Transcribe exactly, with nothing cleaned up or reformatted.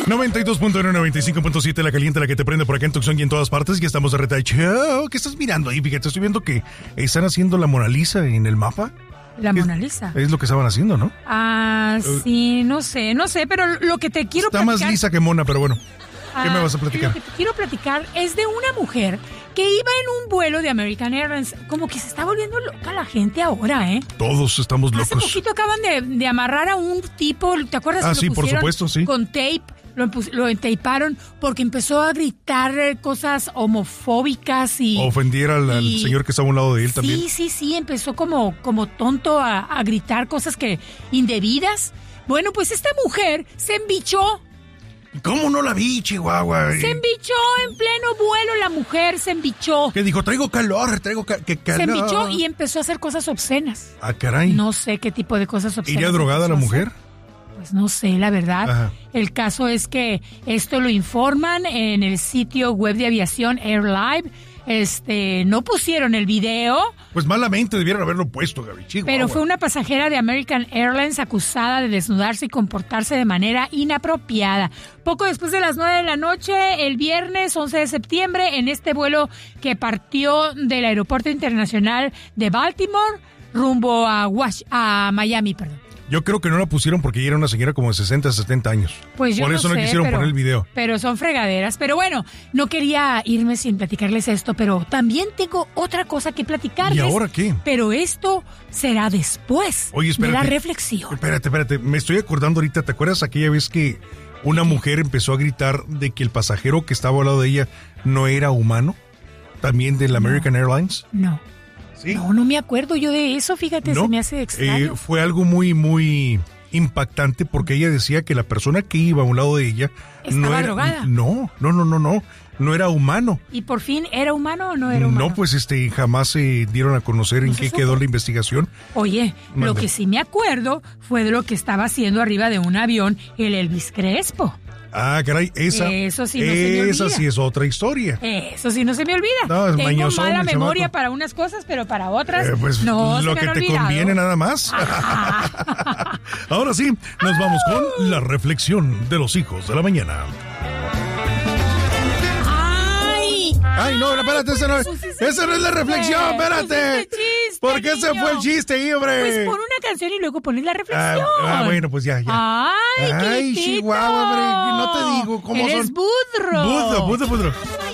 noventa y dos punto uno, noventa y cinco punto siete, la caliente, la que te prende por acá en Tucson y en todas partes. Y estamos de Reta Show. ¿Qué estás mirando ahí? Fíjate, estoy viendo que están haciendo la Mona Lisa en el mapa. La Mona Lisa. Es, es lo que estaban haciendo, ¿no? Ah, sí, no sé, no sé, pero lo que te quiero Está platicar... más lisa que mona, pero bueno. ¿Qué ah, me vas a platicar? Lo que te quiero platicar es de una mujer que iba en un vuelo de American Airlines. Como que se está volviendo loca la gente ahora, ¿eh? Todos estamos locos. Hace poquito acaban de, de amarrar a un tipo, ¿te acuerdas? Ah, que sí, lo por supuesto, sí. Con tape, lo, pus, lo entapearon porque empezó a gritar cosas homofóbicas y... Ofendiera al, y, al señor que estaba a un lado de él sí, también. Sí, sí, sí, empezó como, como tonto a, a gritar cosas que indebidas. Bueno, pues esta mujer se embichó. ¿Cómo no la vi, Chihuahua? Se embichó en pleno vuelo, la mujer se embichó. ¿Qué dijo? Traigo calor, traigo ca que calor. Se embichó y empezó a hacer cosas obscenas. Ah, caray. No sé qué tipo de cosas obscenas. ¿Iría drogada la mujer? Pues no sé, la verdad. Ajá. El caso es que esto lo informan en el sitio web de aviación AirLive. Este, no pusieron el video. Pues malamente debieron haberlo puesto, Gaby. Chihuahua. Pero fue una pasajera de American Airlines acusada de desnudarse y comportarse de manera inapropiada. Poco después de las nueve de la noche, el viernes once de septiembre, en este vuelo que partió del Aeropuerto Internacional de Baltimore rumbo a, Wash- a Miami, perdón. Yo creo que no la pusieron porque ella era una señora como de sesenta, setenta años. Pues yo Por no eso no sé, quisieron pero, poner el video. Pero son fregaderas. Pero bueno, no quería irme sin platicarles esto, pero también tengo otra cosa que platicarles. ¿Y ahora qué? Pero esto será después Oye, de la reflexión. Espérate, espérate. Me estoy acordando ahorita. ¿Te acuerdas aquella vez que una mujer empezó a gritar de que el pasajero que estaba al lado de ella no era humano? También del American no. Airlines. No. ¿Sí? No, no me acuerdo yo de eso, fíjate, ¿No? se me hace extraño. Eh, fue algo muy, muy impactante porque ella decía que la persona que iba a un lado de ella Estaba no era drogada. No, no, no, no, no, no era humano. ¿Y por fin era humano o no era humano? No, pues este jamás se dieron a conocer ¿No en se qué supo? quedó la investigación. Oye, Mande. lo que sí me acuerdo fue de lo que estaba haciendo arriba de un avión el Elvis Crespo. Ah, caray, esa, Eso sí no se me esa olvida. sí es otra historia. Eso sí no se me olvida. No, es Tengo mañosón, mala el memoria chamaco. para unas cosas, pero para otras Eh, pues no lo se que me han te olvidado. conviene nada más. Ahora sí, nos vamos con la reflexión de los hijos de la mañana. ¡Ay! Ay, no, espérate, esa no, esa no es la reflexión, espérate. Chiste, ¿Por qué se niño. fue el chiste ahí, hombre? Pues pon una canción y luego pones la reflexión. Ah, ah, bueno, pues ya, ya. ¡Ay, Ay, Quitito! Chihuahua, hombre, no te digo cómo Eres son. budro. Budro, budro, budro.